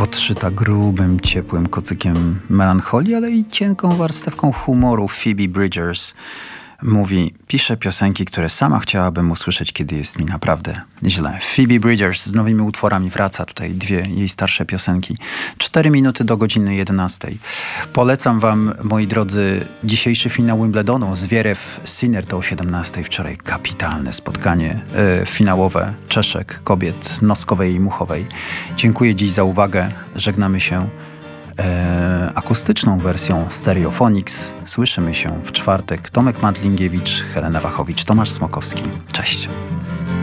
podszyta grubym, ciepłym kocykiem melancholii, ale i cienką warstewką humoru. Phoebe Bridgers mówi: piszę piosenki, które sama chciałabym usłyszeć, kiedy jest mi naprawdę źle. Phoebe Bridgers z nowymi utworami wraca. Tutaj dwie jej starsze piosenki. 4 minuty do godziny 11. Polecam wam, moi drodzy, dzisiejszy finał Wimbledonu. Zwierew Sinner to o 17. Wczoraj kapitalne spotkanie finałowe Czeszek, kobiet Noskowej i Muchowej. Dziękuję dziś za uwagę. Żegnamy się akustyczną wersją Stereophonics. Słyszymy się w czwartek. Tomek Madlingiewicz, Helena Wachowicz, Tomasz Smokowski. Cześć.